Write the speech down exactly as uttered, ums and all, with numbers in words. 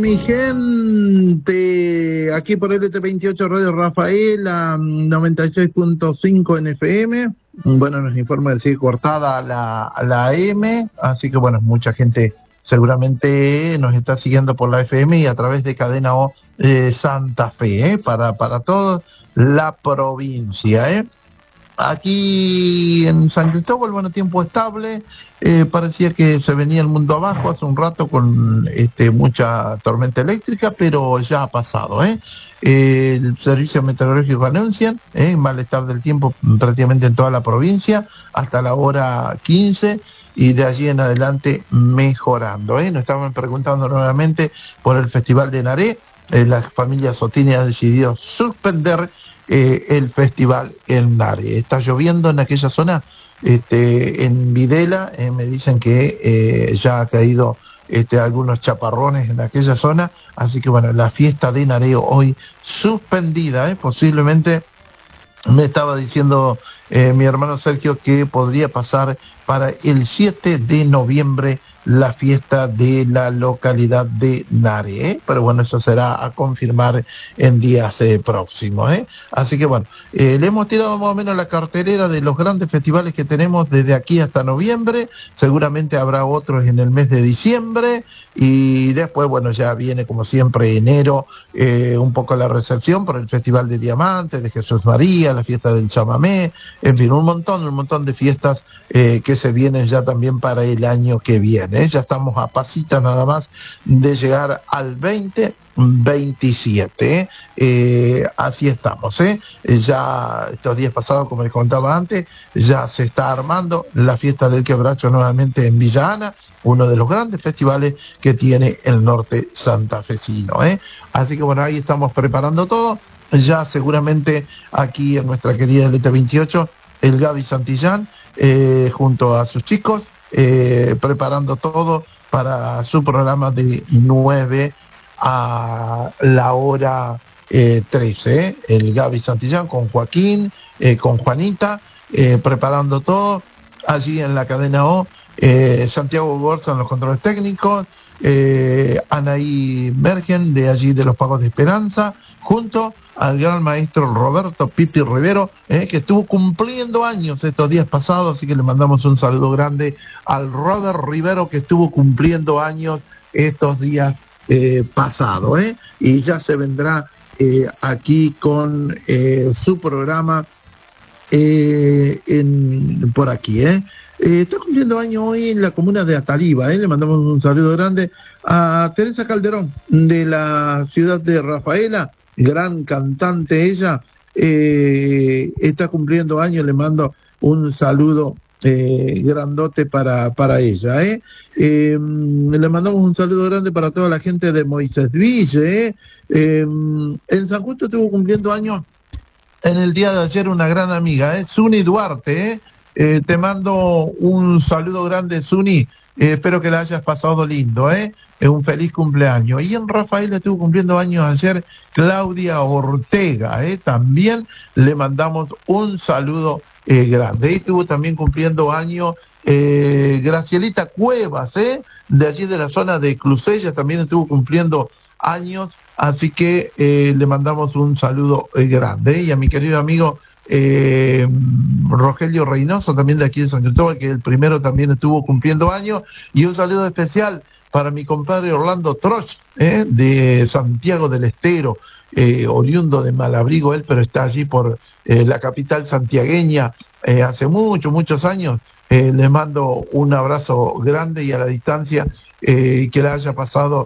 mi gente? Aquí por L T veintiocho Radio Rafaela, noventa y seis punto cinco en F M. Bueno, nos informa de sigue cortada la, la A M, así que bueno, mucha gente seguramente nos está siguiendo por la F M y a través de Cadena O eh, Santa Fe, ¿eh? para, para toda la provincia, ¿eh? Aquí en San Cristóbal, bueno, tiempo estable, eh, parecía que se venía el mundo abajo hace un rato con este, mucha tormenta eléctrica, pero ya ha pasado, ¿eh? Eh, el servicio meteorológico anuncian ¿eh? malestar del tiempo prácticamente en toda la provincia hasta la hora quince y de allí en adelante mejorando, ¿eh? Nos estaban preguntando nuevamente por el Festival de Naré. Eh, la familia Sotini ha decidido suspender Eh, el festival en Naré. Está lloviendo en aquella zona, este, en Videla, eh, me dicen que eh, ya ha caído este, algunos chaparrones en aquella zona, así que bueno, la fiesta de Naré hoy suspendida, eh, posiblemente me estaba diciendo eh, mi hermano Sergio que podría pasar para el siete de noviembre la fiesta de la localidad de Naré, ¿eh? Pero bueno, eso será a confirmar en días eh, próximos, ¿eh? Así que bueno, eh, le hemos tirado más o menos la cartelera de los grandes festivales que tenemos desde aquí hasta noviembre, seguramente habrá otros en el mes de diciembre y después, bueno, ya viene como siempre enero, eh, un poco la recepción por el Festival de Diamantes, de Jesús María, la fiesta del chamamé, en fin, un montón, un montón de fiestas eh, que se vienen ya también para el año que viene. ¿eh? Ya estamos a pasita nada más de llegar al veinte veintisiete. ¿eh? Eh, así estamos. ¿eh? Ya estos días pasados, como les contaba antes, ya se está armando la fiesta del quebracho nuevamente en Villa Ana, uno de los grandes festivales que tiene el norte santafesino. ¿eh? Así que bueno, ahí estamos preparando todo. Ya seguramente aquí en nuestra querida L T veintiocho, el Gaby Santillán, eh, junto a sus chicos, eh, preparando todo para su programa de nueve a la hora eh, trece. ¿eh? El Gaby Santillán con Joaquín, eh, con Juanita, eh, preparando todo allí en la cadena O. Eh, Santiago Borsa en los controles técnicos, eh, Anaí Mergen de allí de los Pagos de Esperanza, junto al gran maestro Roberto Pipi Rivero, eh, que estuvo cumpliendo años estos días pasados, así que le mandamos un saludo grande al Robert Rivero que estuvo cumpliendo años estos días eh, pasados, eh, y ya se vendrá eh, aquí con eh, su programa eh, en, por aquí, eh. Eh, está cumpliendo años hoy en la comuna de Ataliba, ¿eh? Le mandamos un saludo grande a Teresa Calderón de la ciudad de Rafaela, gran cantante ella, eh, está cumpliendo años, le mando un saludo eh, grandote para, para ella. ¿eh? Eh, le mandamos un saludo grande para toda la gente de Moisés Ville. ¿eh? Eh, en San Justo estuvo cumpliendo años en el día de ayer una gran amiga, ¿eh? Suni Duarte, ¿eh? Eh, te mando un saludo grande, Suni. Eh, espero que la hayas pasado lindo, ¿eh? Eh, un feliz cumpleaños. Y en Rafael estuvo cumpliendo años ayer Claudia Ortega, ¿eh? También le mandamos un saludo eh, grande. Y estuvo también cumpliendo años eh, Gracielita Cuevas, ¿eh? De allí de la zona de Clusella, también estuvo cumpliendo años. Así que eh, le mandamos un saludo eh, grande. ¿eh? Y a mi querido amigo Eh, Rogelio Reynoso, también de aquí de San Cristóbal, que el primero también estuvo cumpliendo años, y un saludo especial para mi compadre Orlando Troch, eh, de Santiago del Estero, eh, oriundo de Malabrigo él, pero está allí por eh, la capital santiagueña eh, hace muchos, muchos años. Eh, le mando un abrazo grande y a la distancia, eh, que le haya pasado